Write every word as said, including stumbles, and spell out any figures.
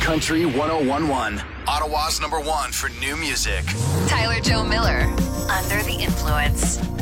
Country one oh one point one. Ottawa's number one for new music. Tyler Joe Miller, Under the Influence.